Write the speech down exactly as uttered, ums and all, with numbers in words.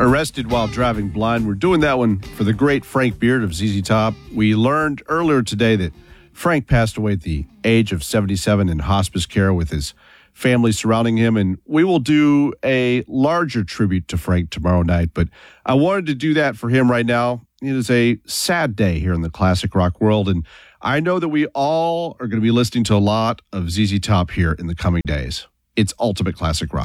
Arrested while driving blind. We're doing that one for the great Frank Beard of Z Z Top. We learned earlier today that Frank passed away at the age of seventy-seven in hospice care with his family surrounding him, and we will do a larger tribute to Frank tomorrow night. But I wanted to do that for him right now. It is a sad day here in the classic rock world, and I know that we all are going to be listening to a lot of Z Z Top here in the coming days. It's ultimate classic rock.